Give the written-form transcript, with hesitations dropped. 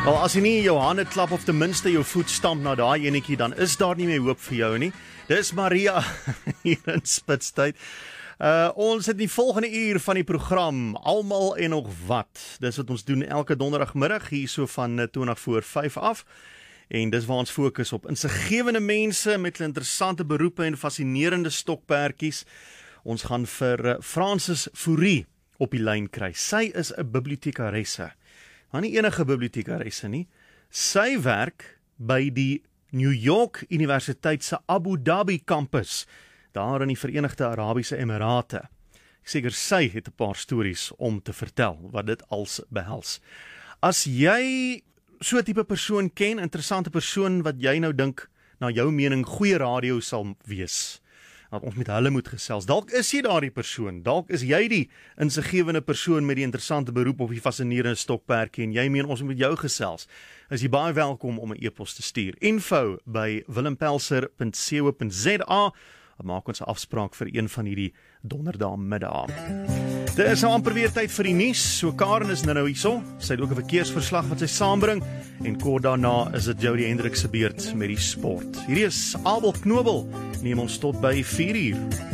Wel, as jy nie jou hande klap of ten minste jou voet stamp na daai enetjie, dan is daar nie meer hoop vir jou nie. Dis Maria hier in Spitstyd. Ons het die volgende uur van die program Almal en nog wat. Dis wat ons doen elke donderdagmiddag hier so van 20:45 af. En dis waar ons fokus op insiggewende mense met interessante beroepe en fascinerende stokperdjies. Ons gaan vir Frances Fourie op die lyn kry. Sy is 'n bibliotekaresse. Maar nie enige bibliotekaresse nie. Sy werk by die New York Universiteit se Abu Dhabi kampus, daar in die Verenigde Arabiese Emirate. Ek seker sy het 'n paar stories om te vertel wat dit als behels. As jy so 'n tipe persoon ken, interessante persoon wat jy nou dink na jou mening goeie radio sal wees, dat ons met hulle moet gesels. Dalk is jy daardie persoon, dalk is jy die insiggewende persoon met die interessante beroep of die fascinerende stokperdjie en jy meen ons moet met jou gesels. Is jy baie welkom om 'n e-pos te stuur. info@willempelser.co.za. Maak ons 'n afspraak vir een van hierdie donderdagmiddae. Dit is nou amper weer tyd vir die nuus. So Karen is nou hierso. Sy het ook 'n verkeersverslag wat sy saambring en kort daarna is dit Jody Hendrik se beurt met die sport. Hierdie is Abel Knobel. Neem ons tot by 4 uur.